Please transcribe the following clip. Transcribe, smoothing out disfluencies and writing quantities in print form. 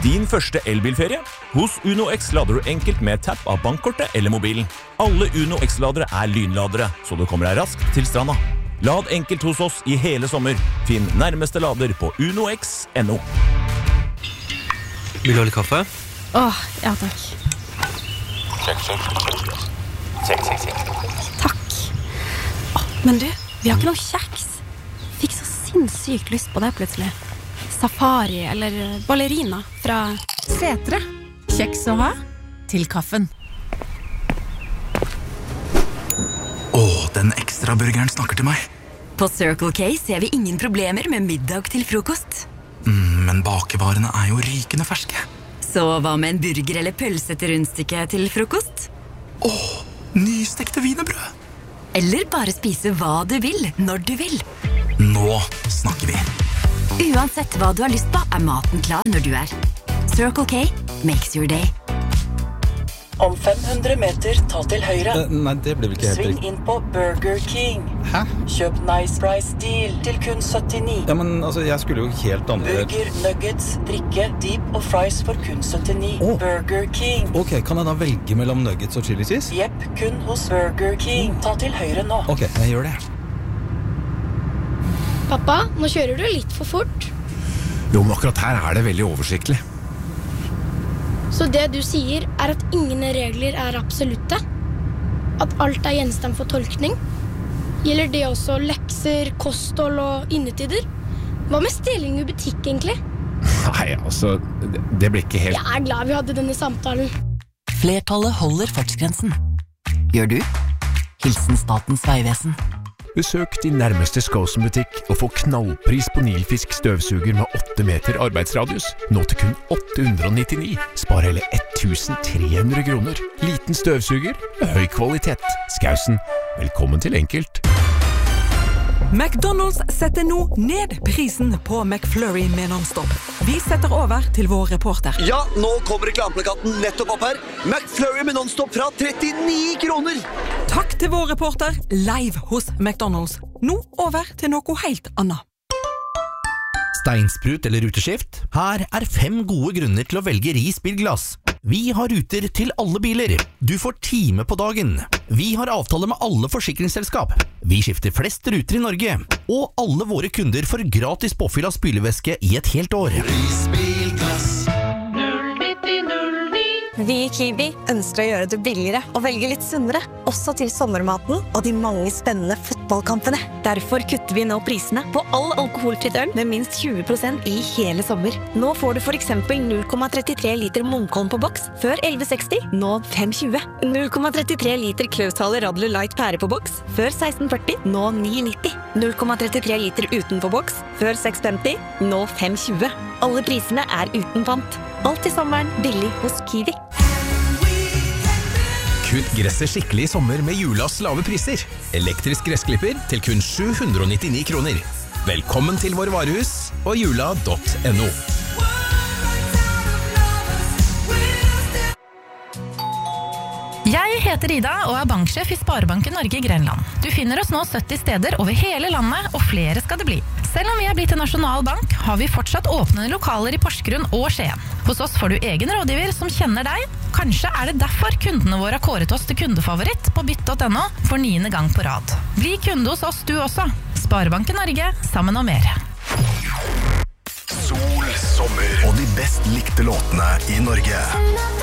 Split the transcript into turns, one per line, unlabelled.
din første elbilferie? Hos Uno X lader du enkelt med tapp av bankkortet eller mobilen. Alle Uno X-ladere lynladere, så du kommer deg raskt til stranda. Lad enkelt hos oss i hele sommer. Finn nærmeste lader på unox.no.
Vil du ha litt kaffe?
Ja takk.
Sjekk.
Takk. Men du, vi har ikke noe kjeks. Fikk så sinnssykt lyst på det plutselig. Safari eller ballerina fra
Setre. Kjeks å ha til kaffen.
Den ekstra burgeren snakker til meg.
På Circle K ser vi ingen problemer med middag til frokost.
Men bakevarene jo rykende ferske.
Så hva med en burger eller pølse til rundstykke til frokost?
Nystekte wienerbrød.
Eller bare spise hva du vil, når du vil.
Nå snakker vi.
Uansett hva du har lyst på, maten klar når du Circle K makes your day.
Om 500 meter, ta til høyre.
Nei, det blir vel ikke helt
Sving
riktig.
inn på Burger King.
Hæ?
Kjøp Nice Price Deal til kun 79.
Ja, men altså, jeg skulle jo helt andre...
Burger, nuggets, drikke, deep og fries for kun 79. Burger King.
Ok, kan jeg da velge mellom nuggets og chili cheese?
Jepp, kun hos Burger King. Ta til høyre nå.
Ok, jeg gjør det.
Pappa, nå kjører du litt for fort.
Jo, men akkurat her det veldig oversiktlig.
Så det du sier at ingen regler absolutte? At alt gjenstand for tolkning? Gjelder det også lekser, kosthold og innetider? Hva med stjeling i butikk egentlig?
Nei, altså, det blir ikke helt...
Jeg glad vi hadde denne samtalen.
Flertallet holder fartsgrensen. Gjør du? Hilsen Statens Vegvesen.
Besøk din nærmeste Skosen-butikk og få knallpris på Nilfisk støvsuger med 8 meter arbeidsradius. Nå til kun 899. Spar hele 1300 kroner. Liten støvsuger med høy kvalitet. Skausen, velkommen til enkelt.
McDonald's setter nå ned prisen på McFlurry med non-stop. Vi setter over til vår reporter.
Ja, nå kommer reklameplakaten nettopp opp her. McFlurry med non-stop fra 39 kroner.
Takk til vår reporter, live hos McDonald's. Nå over til noe helt annet.
Steinsprut eller ruteskift? Her 5 gode grunner til å velge Ris bilglass. Vi har ruter til alle biler. Du får time på dagen. Vi har avtale med alle forsikringsselskap. Vi skifter flest ruter i Norge. Og alle våre kunder får gratis påfyll av spylevæske i et helt år.
Ris bilglass.
Vi i Kiwi ønsker å gjøre det billigere og velge litt sunnere, også til sommermaten og de mange spennende fotballkampene. Derfor kutter vi nå prisene på all alkoholfritt øl med minst 20% i hele sommer. Nå får du for eksempel 0,33 liter Munkholm på boks, før 11,60, nå 5,20. 0,33 liter Klaushaler Radler Light pære på boks, før 16,40, nå 9,90. 0,33 liter uten på boks, før 6,50, nå 5,20. Alle prisene uten pant. Alt i sommeren billig hos Kiwi.
Kutt gresset skikkelig i sommer med Julas lave priser. Elektrisk gressklipper til kun 799 kroner. Velkommen til vår varehus og jula.no.
Jeg heter Ida og banksjef i Sparebanken Norge i Grenland. Du finner oss nå 70 steder over hele landet, og flere skal det bli. Selv om vi blitt en nasjonal bank, har vi fortsatt åpne lokaler i Porsgrunn og Skien. Hos oss får du egen rådgiver som kjenner deg. Kanskje det derfor kundene våre har kåret oss til kundefavoritt på bytt.no for 9. gang på rad. Bli kunde hos oss du også. Sparebanken Norge, sammen om mer.
Sol, sommer og de best likte låtene i Norge.